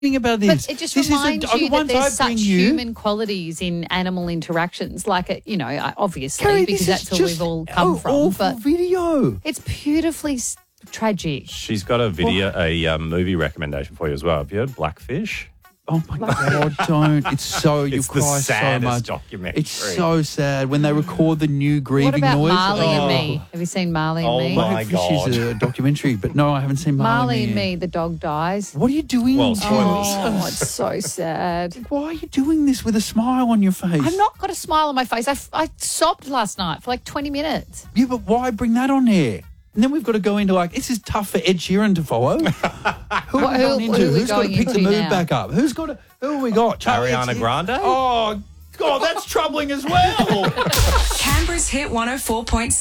about this. But it just This reminds you that once there's I bring such you- human qualities in animal interactions, like, obviously, Carrie, because this is that's where just we've all come from. awful But video. it's beautifully tragic. She's got a movie recommendation for you as well. Have you heard Blackfish? Oh my God, don't. It's so, you It's the cry so saddest much. documentary. It's so sad when they record the new grieving What about noise. Marley and Me? Have you seen Marley and Me? my Blackfish is a documentary, but no, I haven't seen Marley and Me, the dog dies. What are you doing? Well, spoilers. Oh, it's so sad. Why are you doing this with a smile on your face? I've not got a smile on my face. I sobbed last night for like 20 minutes. Yeah, but why bring that on there? And then we've got to go into this is tough for Ed Sheeran to follow. Who are we going into? who are we Who's got to going pick the into mood now? back up? Who have we got? Ariana Grande? Oh, God, that's troubling as well. Canberra's Hit 104.7.